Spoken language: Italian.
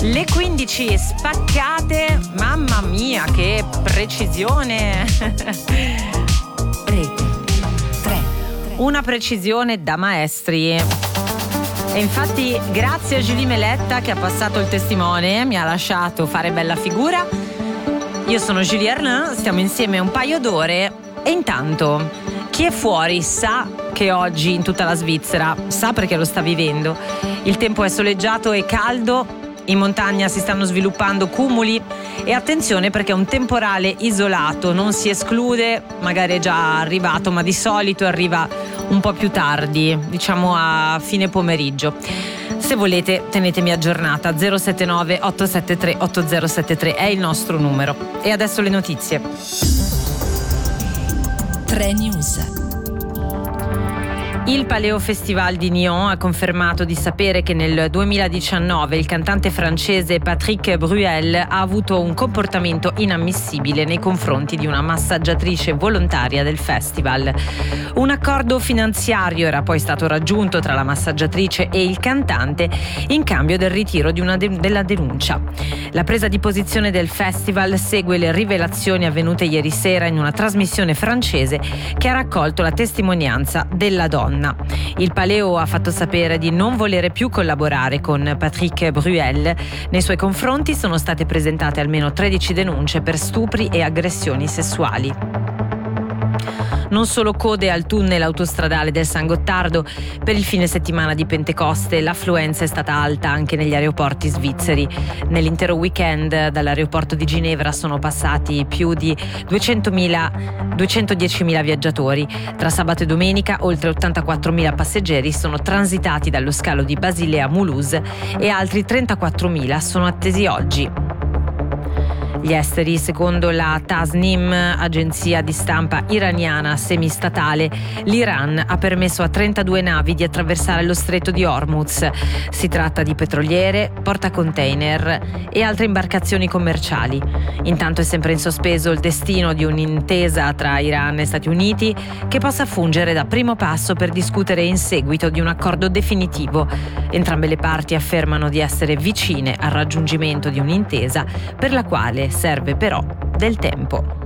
Le 15 spaccate, mamma mia che precisione. Rete 3. Una precisione da maestri. E infatti grazie a Julie Meletta che ha passato il testimone, mi ha lasciato fare bella figura. Io sono Julie Arnain, stiamo insieme un paio d'ore e intanto chi è fuori sa che oggi in tutta la Svizzera, sa perché lo sta vivendo, il tempo è soleggiato e caldo. In montagna si stanno sviluppando cumuli e attenzione perché un temporale isolato non si esclude, magari è già arrivato, ma di solito arriva un po' più tardi, diciamo a fine pomeriggio. Se volete tenetemi aggiornata, 079 873 8073 è il nostro numero. E adesso le notizie. 3 News. Il Paleo Festival di Nyon ha confermato di sapere che nel 2019 il cantante francese Patrick Bruel ha avuto un comportamento inammissibile nei confronti di una massaggiatrice volontaria del festival. Un accordo finanziario era poi stato raggiunto tra la massaggiatrice e il cantante in cambio del ritiro della denuncia. La presa di posizione del festival segue le rivelazioni avvenute ieri sera in una trasmissione francese che ha raccolto la testimonianza della donna. Il Paleo ha fatto sapere di non volere più collaborare con Patrick Bruel. Nei suoi confronti sono state presentate almeno 13 denunce per stupri e aggressioni sessuali. Non solo code al tunnel autostradale del San Gottardo, per il fine settimana di Pentecoste l'affluenza è stata alta anche negli aeroporti svizzeri. Nell'intero weekend dall'aeroporto di Ginevra sono passati più di 210.000 viaggiatori. Tra sabato e domenica oltre 84.000 passeggeri sono transitati dallo scalo di Basilea a Mulhouse e altri 34.000 sono attesi oggi. Gli esteri, secondo la Tasnim, agenzia di stampa iraniana semistatale, l'Iran ha permesso a 32 navi di attraversare lo stretto di Hormuz. Si tratta di petroliere, portacontainer e altre imbarcazioni commerciali. Intanto è sempre in sospeso il destino di un'intesa tra Iran e Stati Uniti che possa fungere da primo passo per discutere in seguito di un accordo definitivo. Entrambe le parti affermano di essere vicine al raggiungimento di un'intesa per la quale serve però del tempo.